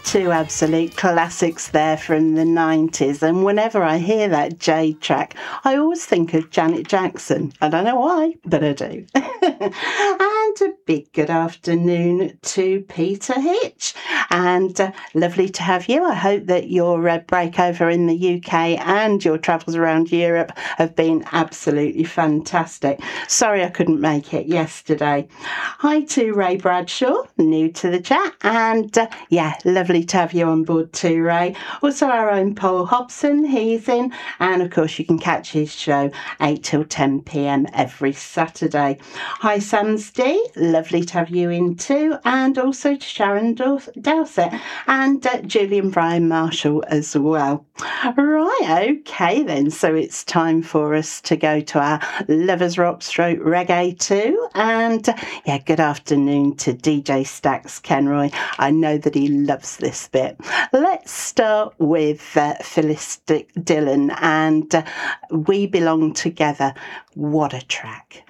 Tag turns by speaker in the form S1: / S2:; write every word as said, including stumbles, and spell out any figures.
S1: two absolute classics there from the nineties, and whenever I hear that Jade track, I always think of Janet Jackson. I don't know why, but I do. And a big good afternoon to Peter Hitch, and uh, lovely to have you. I hope that your uh, break over in the U K and your travels around Europe have been absolutely fantastic. Sorry I couldn't make it yesterday. Hi to Ray Bradshaw, new to the chat, and uh, yeah, lovely to have you on board too, Ray. Also our own Paul Hobson, he's in, and of course you can catch his show eight till ten p.m. every Saturday. Hi Sam's D, lovely to have you in too, and also to Sharon Dowsett and uh, Julian Brian Marshall as well. Right, okay then, so it's time for us to go to our Lovers Rock stroke Reggae too, and uh, yeah, good afternoon to D J Stax Kenroy. I know that he loves this bit. Let's start with uh, Phyllis D- Dillon and uh, We Belong Together. What a track.